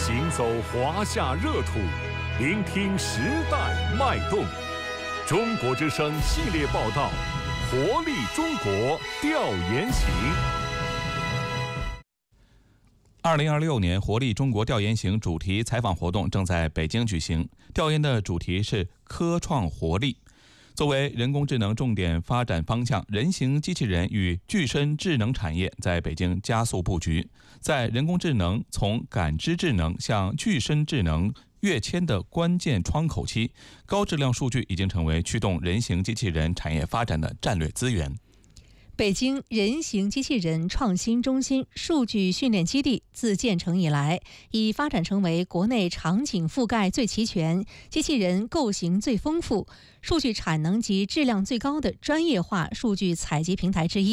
行走华夏热土，聆听时代脉动。中国之声系列报道，活力中国调研行。 2026年活力中国调研行主题采访活动正在北京举行，调研的主题是科创活力。作为人工智能重点发展方向，人形机器人与具身智能产业在北京加速布局。在人工智能从感知智能向具身智能跃迁的关键窗口期，高质量数据已经成为驱动人形机器人产业发展的战略资源。 北京人形机器人创新中心数据训练基地自建成以来，已发展成为国内场景覆盖最齐全、机器人构型最丰富、数据产能及质量最高的专业化数据采集平台之一。